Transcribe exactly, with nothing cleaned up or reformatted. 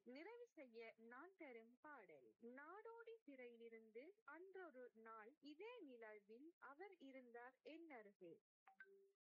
நிறைவு செய்ய நான் தரும் பாடல், நாடோடி சிறையிலிருந்து அன்றொரு நாள் இதே நிலவில் அவர் இருந்தார் என் அருகே.